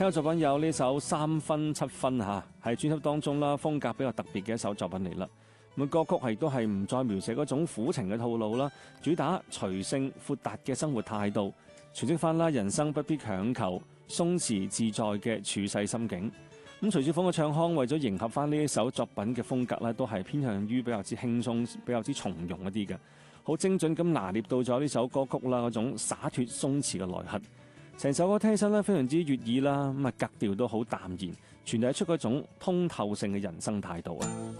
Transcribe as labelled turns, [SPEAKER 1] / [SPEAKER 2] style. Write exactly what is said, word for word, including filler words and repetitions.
[SPEAKER 1] 聽嘅作品有呢首三分七分嚇，係專輯當中啦，風格比較特別嘅一首作品嚟啦。咁歌曲係都係唔再描寫嗰種苦情嘅套路啦，主打隨性闊達嘅生活態度，詮釋翻啦人生不必強求，鬆弛自在嘅處世心境。咁徐小鳳嘅唱腔為咗迎合翻呢一首作品嘅風格咧，都係偏向於比較之輕鬆、比較之從容一啲嘅，好精準咁拿捏到咗呢首歌曲啦嗰種灑脫鬆弛嘅內核。成首歌聽起身咧非常之悅耳啦，咁啊格調都好淡然，傳遞出嗰種通透性嘅人生態度啊！